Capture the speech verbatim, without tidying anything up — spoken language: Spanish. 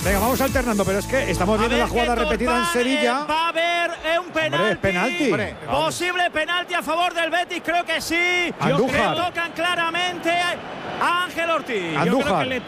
Venga, vamos alternando, pero es que estamos viendo la jugada repetida en Sevilla. Va a haber eh, un penalti. Hombre, es penalti. Hombre, posible penalti a favor del Betis, creo que sí. Andújar. Le tocan claramente a Ángel Ortiz. Andújar. Yo creo que le